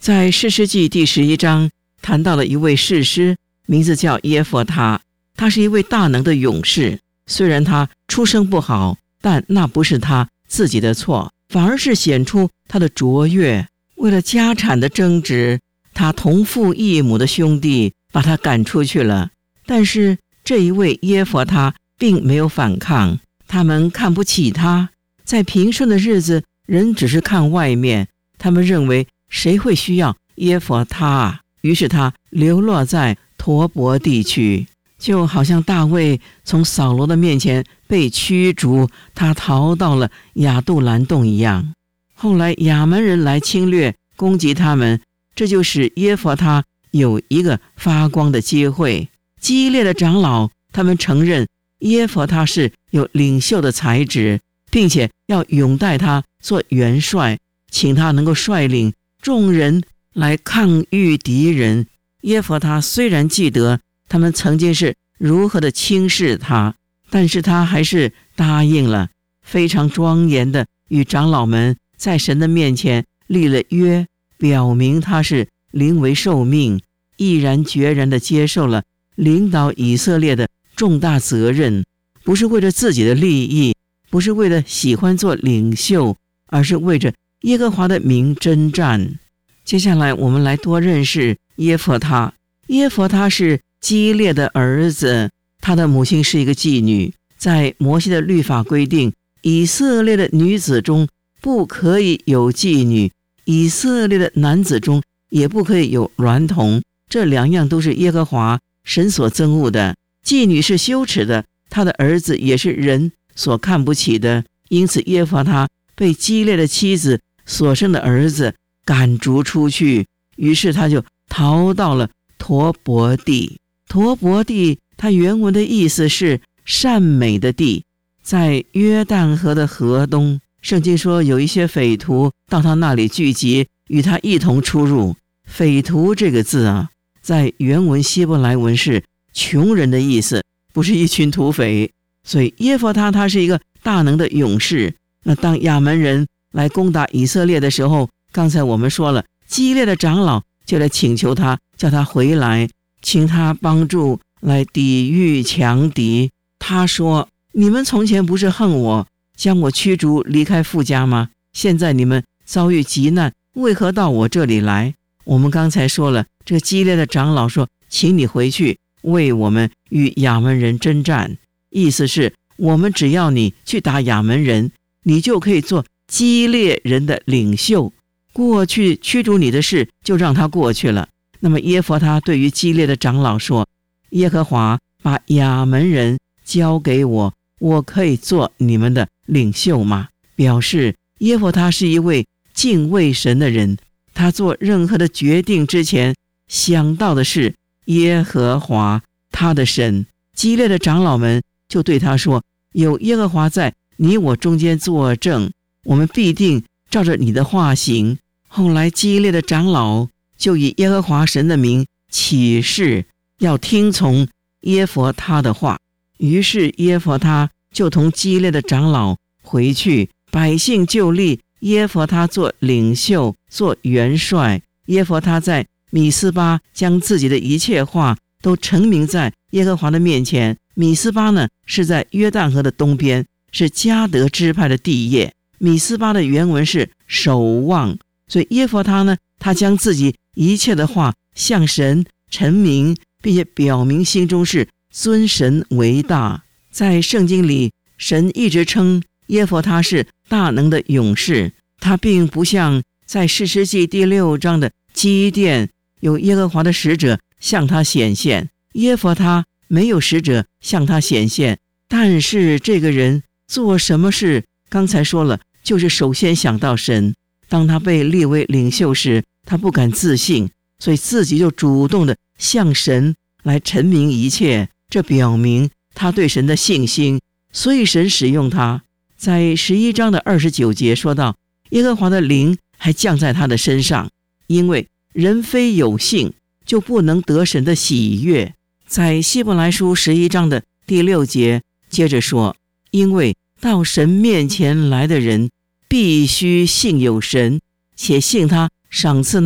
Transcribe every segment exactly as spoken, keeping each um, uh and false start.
在士师记第十一章谈到了一位士师，名字叫耶弗他，他是一位大能的勇士。虽然他出生不好，但那不是他自己的错，反而是显出他的卓越。为了家产的争执，他同父异母的兄弟把他赶出去了。但是这一位耶弗他并没有反抗，他们看不起他。在平顺的日子，人只是看外面，他们认为谁会需要耶弗他啊？于是他流落在陀伯地区，就好像大卫从扫罗的面前被驱逐，他逃到了亚杜兰洞一样。后来亚门人来侵略攻击他们，这就使耶弗他有一个发光的机会。激烈的长老他们承认耶弗他是有领袖的才智，并且要拥戴他做元帅，请他能够率领众人来抗御敌人。耶弗他虽然记得他们曾经是如何的轻视他，但是他还是答应了，非常庄严的与长老们在神的面前立了约，表明他是临危受命，毅然决然地接受了领导以色列的重大责任，不是为了自己的利益，不是为了喜欢做领袖，而是为着耶和华的名征战。接下来我们来多认识耶弗他。耶弗他是基列的儿子，他的母亲是一个妓女。在摩西的律法规定，以色列的女子中不可以有妓女，以色列的男子中也不可以有娈童，这两样都是耶和华神所憎恶的。妓女是羞耻的，他的儿子也是人所看不起的。因此耶弗他被基列的妻子所生的儿子赶逐出去，于是他就逃到了陀伯地。陀伯地它原文的意思是善美的地，在约旦河的河东。圣经说有一些匪徒到他那里聚集，与他一同出入。匪徒这个字啊，在原文希伯来文是穷人的意思，不是一群土匪。所以耶弗他他是一个大能的勇士。那当亚门人来攻打以色列的时候，刚才我们说了，基列的长老就来请求他，叫他回来，请他帮助来抵御强敌。他说，你们从前不是恨我，将我驱逐离开父家吗？现在你们遭遇急难，为何到我这里来？我们刚才说了，这个基列的长老说，请你回去为我们与亚门人征战。意思是我们只要你去打亚门人，你就可以做基列人的领袖，过去驱逐你的事就让他过去了。那么耶弗他对于基列的长老说，耶和华把亚门人交给我，我可以做你们的领袖吗？表示耶弗他是一位敬畏神的人，他做任何的决定之前想到的是耶和华他的神。基列的长老们就对他说，有耶和华在你我中间作证，我们必定照着你的话行。后来基列的长老就以耶和华神的名起誓，要听从耶弗他的话。于是耶弗他就同基列的长老回去，百姓就立耶弗他做领袖，做元帅。耶弗他在米斯巴将自己的一切话都陈明在耶和华的面前。米斯巴呢，是在约旦河的东边，是迦得支派的地业。米斯巴的原文是守望，所以耶弗他呢，他将自己一切的话向神陈明，并且表明心中是尊神为大。在圣经里，神一直称耶弗他是大能的勇士，他并不像在士师记第六章的基甸，有耶和华的使者向他显现。耶弗他没有使者向他显现，但是这个人做什么事，刚才说了，就是首先想到神。当他被立为领袖时，他不敢自信，所以自己就主动的向神来陈明一切，这表明他对神的信心，所以神使用他。在十一章的二十九节说到，耶和华的灵还降在他的身上，因为人非有信就不能得神的喜悦。在希伯来书十一章的第六节接着说，因为到神面前来的人必须信有神，且信他赏赐那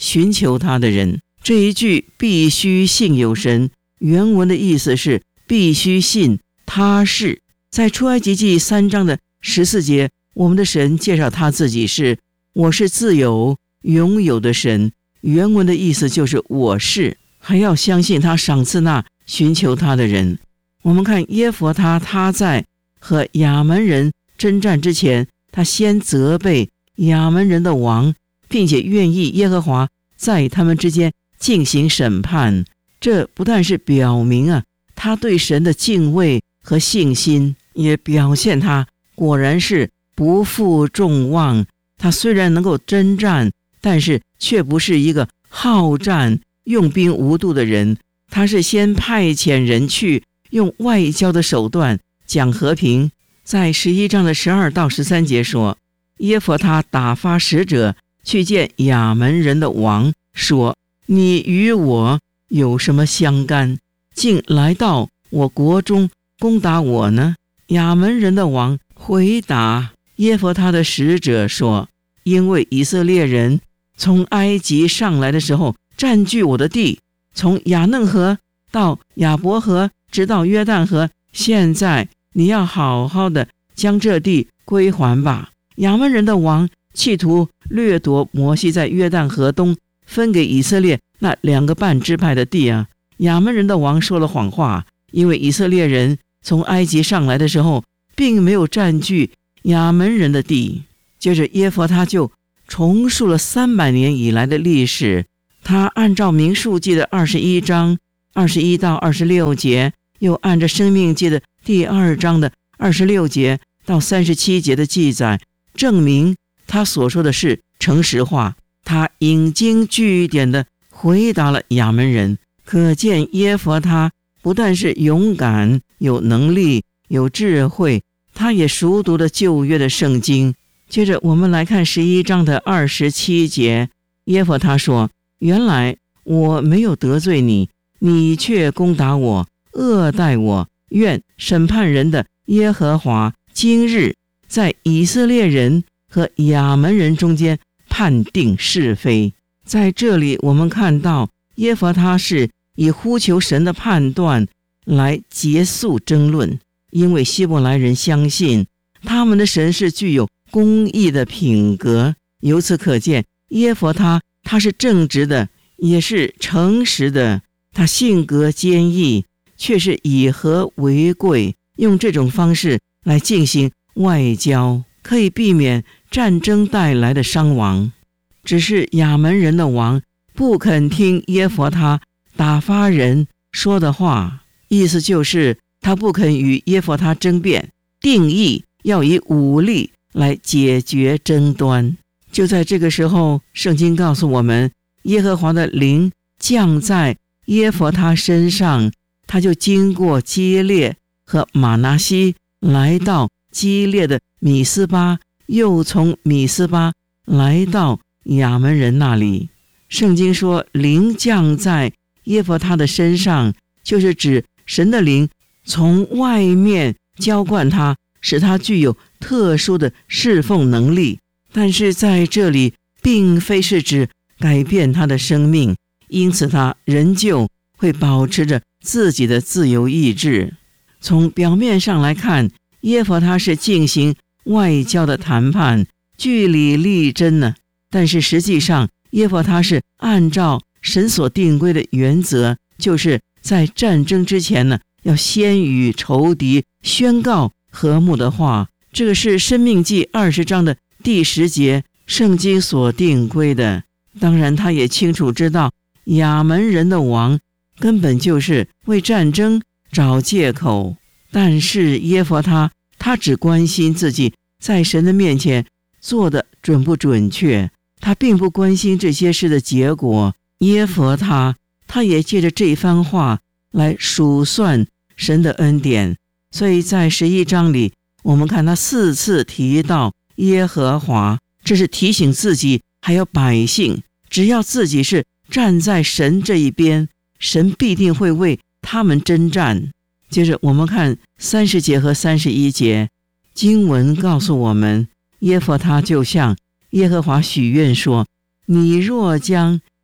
寻求他的人。这一句必须信有神，原文的意思是必须信他是。在出埃及记三章的十四节，我们的神介绍他自己是我是自由拥有的神，原文的意思就是我是，还要相信他赏赐那寻求他的人。我们看耶弗他，他在和亚门人征战之前，他先责备亚门人的王，并且愿意耶和华在他们之间进行审判。这不但是表明啊他对神的敬畏和信心，也表现他果然是不负众望。他虽然能够征战，但是却不是一个好战用兵无度的人。他是先派遣人去用外交的手段讲和平。在十一章的十二到十三节说，耶弗他打发使者去见亚门人的王，说，你与我有什么相干，竟来到我国中攻打我呢？亚门人的王回答耶弗他的使者说，因为以色列人从埃及上来的时候占据我的地，从亚嫩河到亚伯河直到约旦河，现在你要好好的将这地归还吧。亚门人的王企图掠夺摩西在约旦河东分给以色列那两个半支派的地啊。亚门人的王说了谎话，因为以色列人从埃及上来的时候并没有占据亚门人的地。接着耶弗他就重述了三百年以来的历史，他按照民数记的二十一章二十一到二十六节，又按照生命记的第二章的二十六节到三十七节的记载，证明他所说的是诚实话。他引经据典地回答了亚门人，可见耶弗他不但是勇敢、有能力、有智慧，他也熟读了旧约的圣经。接着我们来看十一章的二十七节，耶弗他说，原来我没有得罪你，你却攻打我，恶待我，愿审判人的耶和华今日在以色列人和亚门人中间判定是非。在这里我们看到耶弗他是以呼求神的判断来结束争论，因为希伯来人相信他们的神是具有公义的品格。由此可见，耶弗他他是正直的，也是诚实的。他性格坚毅，却是以和为贵，用这种方式来进行外交，可以避免战争带来的伤亡。只是亚门人的王不肯听耶弗他打发人说的话，意思就是他不肯与耶弗他争辩，定义要以武力来解决争端。就在这个时候，圣经告诉我们，耶和华的灵降在耶弗他身上，他就经过基列和玛拿西，来到基列的米斯巴，又从米斯巴来到亚门人那里。圣经说灵降在耶弗他的身上，就是指神的灵从外面浇灌他，使他具有特殊的侍奉能力。但是在这里并非是指改变他的生命，因此他仍旧会保持着自己的自由意志。从表面上来看，耶弗他是进行外交的谈判，据理力争呢，但是实际上耶弗他是按照神所定规的原则，就是在战争之前呢，要先与仇敌宣告和睦的话。这个是申命记二十章的第十节圣经所定规的。当然他也清楚知道亚门人的王根本就是为战争找借口，但是耶弗他他只关心自己在神的面前做的准不准确，他并不关心这些事的结果。耶弗他他也借着这番话来数算神的恩典。所以在十一章里，我们看他四次提到耶和华，这是提醒自己还有百姓，只要自己是站在神这一边，神必定会为他们征战。接着我们看三十节和三十一节，经文告诉我们，耶弗他就向耶和华许愿说，你若将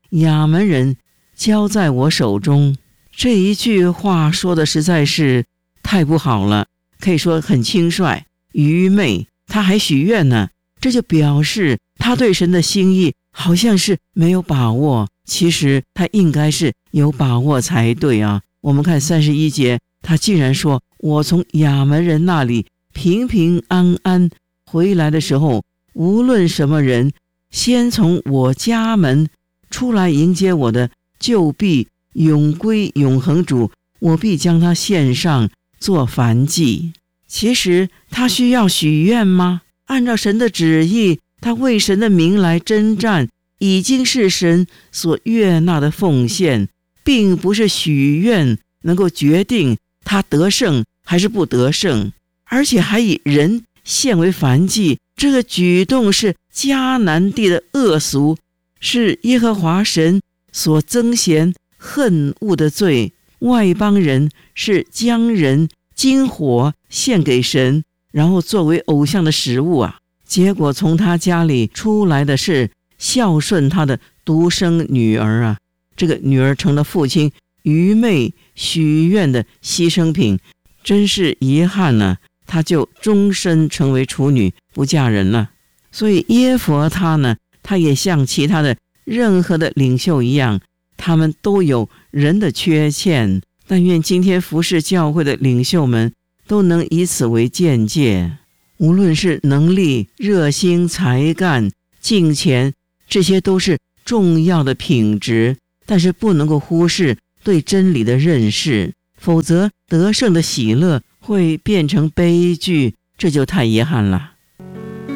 亚门人交在我手中。这一句话说的实在是太不好了，可以说很轻率、愚昧。他还许愿呢，这就表示他对神的心意好像是没有把握，其实他应该是有把握才对啊。我们看三十一节，他竟然说，我从亚门人那里平平安安回来的时候，无论什么人先从我家门出来迎接我的，就必永归永恒主，我必将他献上做燔祭。其实他需要许愿吗？按照神的旨意，他为神的名来征战，已经是神所悦纳的奉献，并不是许愿能够决定他得胜还是不得胜，而且还以人献为燔祭。这个举动是迦南地的恶俗，是耶和华神所憎嫌恨恶的罪。外邦人是将人金火献给神，然后作为偶像的食物啊。结果从他家里出来的是孝顺他的独生女儿啊，这个女儿成了父亲愚昧许愿的牺牲品，真是遗憾啊，她就终身成为处女，不嫁人了。所以耶弗他呢，他也像其他的任何的领袖一样，他们都有人的缺陷，但愿今天服侍教会的领袖们都能以此为鉴戒，无论是能力、热心、才干、敬虔，这些都是重要的品质，但是不能够忽视对真理的认识，否则得胜的喜乐会变成悲剧，这就太遗憾了。